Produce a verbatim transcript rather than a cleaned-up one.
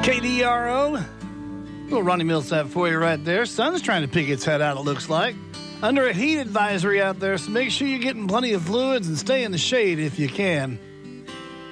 K D R O. Little Ronnie Millsap for you right there. Sun's trying to pick its head out, it looks like. Under a heat advisory out there, so make sure you're getting plenty of fluids and stay in the shade if you can.